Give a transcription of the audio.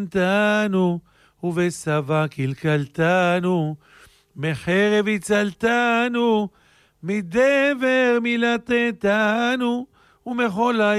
תנו, ובשבע קלקלתנו, מחרב הצלתנו, מדבר מילתתנו, ומכל